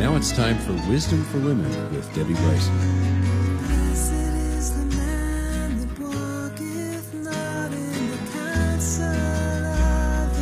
Now it's time for Wisdom for Women with Debbie Bryson. Blessed is the man that walketh not in the counsel of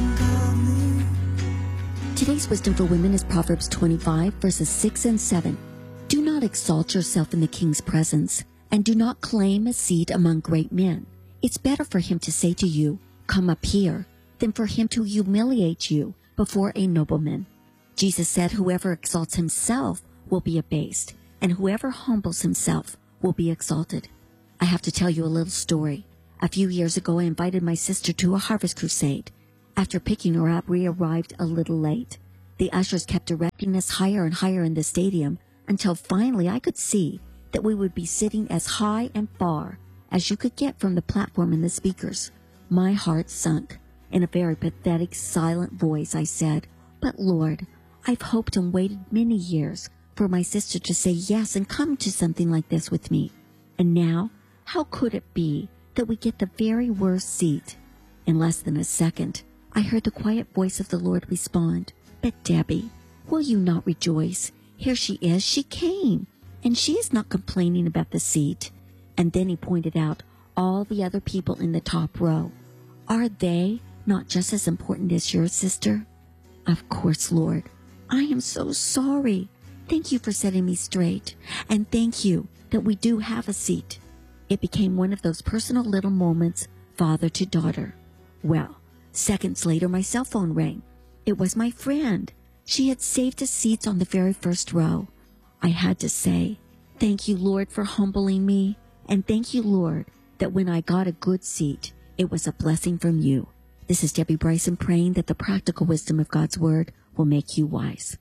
the ungodly. Today's Wisdom for Women is Proverbs 25, verses 6 and 7. Do not exalt yourself in the king's presence, and do not claim a seat among great men. It's better for him to say to you, "Come up here," than for him to humiliate you before a nobleman. Jesus said, whoever exalts himself will be abased, and whoever humbles himself will be exalted. I have to tell you a little story. A few years ago, I invited my sister to a harvest crusade. After picking her up, we arrived a little late. The ushers kept directing us higher and higher in the stadium until finally I could see that we would be sitting as high and far as you could get from the platform and the speakers. My heart sunk. In a very pathetic, silent voice, I said, "But Lord, I've hoped and waited many years for my sister to say yes and come to something like this with me. And now, how could it be that we get the very worst seat?" In less than a second, I heard the quiet voice of the Lord respond, "But Debbie, will you not rejoice? Here she is, she came, and she is not complaining about the seat." And then he pointed out all the other people in the top row. Are they not just as important as your sister? Of course, Lord. I am so sorry. Thank you for setting me straight. And thank you that we do have a seat. It became one of those personal little moments, father to daughter. Well, seconds later, my cell phone rang. It was my friend. She had saved us seats on the very first row. I had to say, thank you, Lord, for humbling me. And thank you, Lord, that when I got a good seat, it was a blessing from you. This is Debbie Bryson praying that the practical wisdom of God's Word will make you wise.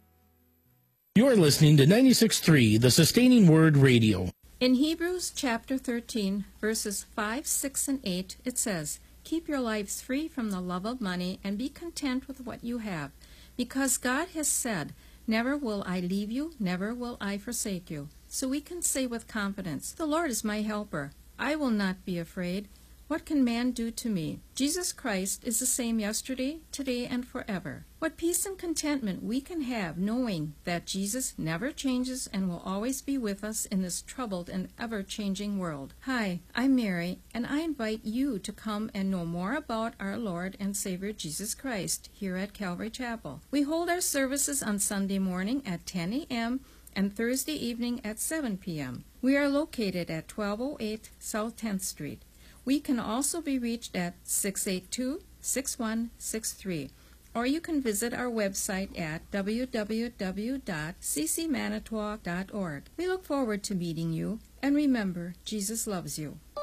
You're listening to 96.3, the Sustaining Word Radio. In Hebrews chapter 13, verses 5, 6, and 8, it says, "Keep your lives free from the love of money and be content with what you have, because God has said, 'Never will I leave you, never will I forsake you.'" So we can say with confidence, "The Lord is my helper. I will not be afraid. What can man do to me?" Jesus Christ is the same yesterday, today, and forever. What peace and contentment we can have knowing that Jesus never changes and will always be with us in this troubled and ever-changing world. Hi, I'm Mary, and I invite you to come and know more about our Lord and Savior Jesus Christ here at Calvary Chapel. We hold our services on Sunday morning at 10 a.m. and Thursday evening at 7 p.m. We are located at 1208 South 10th Street. We can also be reached at 682-6163, or you can visit our website at www.ccmanitowoc.org. We look forward to meeting you, and remember, Jesus loves you.